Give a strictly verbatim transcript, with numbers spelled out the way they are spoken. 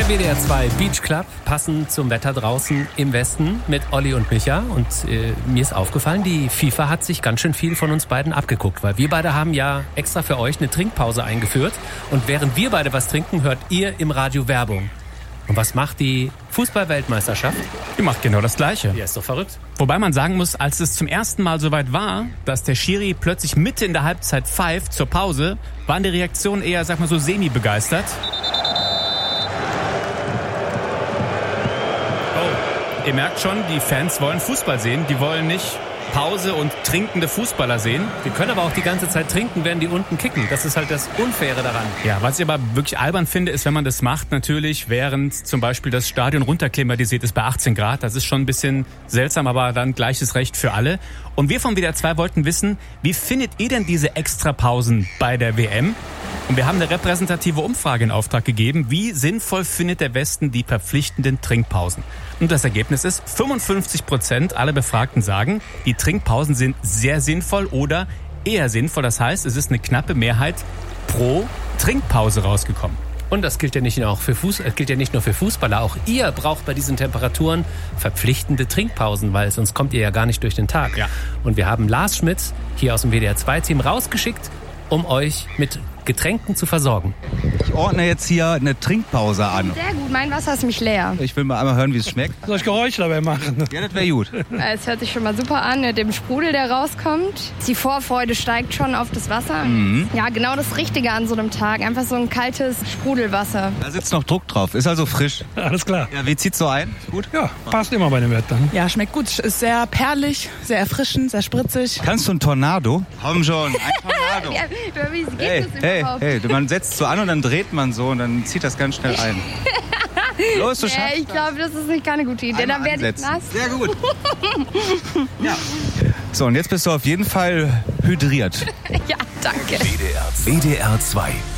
Der W D R zwei Beach Club, passend zum Wetter draußen im Westen mit Olli und Micha. Und äh, mir ist aufgefallen, die FIFA hat sich ganz schön viel von uns beiden abgeguckt, weil wir beide haben ja extra für euch eine Trinkpause eingeführt. Und während wir beide was trinken, hört ihr im Radio Werbung. Und was macht die Fußball-Weltmeisterschaft? Die macht genau das Gleiche. Ja, ist doch verrückt. Wobei man sagen muss, als es zum ersten Mal soweit war, dass der Schiri plötzlich Mitte in der Halbzeit pfeift zur Pause, waren die Reaktionen eher, sag mal so, semi-begeistert. Oh, ihr merkt schon, die Fans wollen Fußball sehen. Die wollen nicht Pause und trinkende Fußballer sehen. Die können aber auch die ganze Zeit trinken, während die unten kicken. Das ist halt das Unfaire daran. Ja, was ich aber wirklich albern finde, ist, wenn man das macht, natürlich, während zum Beispiel das Stadion runterklimatisiert ist bei achtzehn Grad. Das ist schon ein bisschen seltsam, aber dann gleiches Recht für alle. Und wir von W D R zwei wollten wissen, wie findet ihr denn diese Extrapausen bei der W M? Und wir haben eine repräsentative Umfrage in Auftrag gegeben. Wie sinnvoll findet der Westen die verpflichtenden Trinkpausen? Und das Ergebnis ist, fünfundfünfzig Prozent aller Befragten sagen, die Trinkpausen sind sehr sinnvoll oder eher sinnvoll. Das heißt, es ist eine knappe Mehrheit pro Trinkpause rausgekommen. Und das gilt ja nicht nur für Fuß, gilt ja nicht nur für Fußballer. Auch ihr braucht bei diesen Temperaturen verpflichtende Trinkpausen, weil sonst kommt ihr ja gar nicht durch den Tag. Ja. Und wir haben Lars Schmitz hier aus dem W D R zwei Team rausgeschickt, um euch mit Getränken zu versorgen. Ich ordne jetzt hier eine Trinkpause an. Sehr gut, mein Wasser ist nämlich leer. Ich will mal einmal hören, wie es schmeckt. Soll ich Geräusche dabei machen? Ja, das wäre gut. Es hört sich schon mal super an mit dem Sprudel, der rauskommt. Die Vorfreude steigt schon auf das Wasser. Mhm. Ja, genau das Richtige an so einem Tag. Einfach so ein kaltes Sprudelwasser. Da sitzt noch Druck drauf, ist also frisch. Alles klar. Ja, wie zieht's so ein? Gut? Ja, passt immer bei dem Wetter. Ja, schmeckt gut. Ist sehr perlig, sehr erfrischend, sehr spritzig. Kannst du ein Tornado? Komm schon, ein Tornado. Ja, wie geht Hey, das hey, überhaupt? hey, man setzt so an und dann dreht man so und dann zieht das ganz schnell ein. Los, du Ja, schaffst ich glaube, das ist nicht keine gute Idee. Einmal Dann werde ich ansetzen. nass. Sehr gut. Ja. So, und jetzt bist du auf jeden Fall hydriert. Ja, danke. W D R zwei.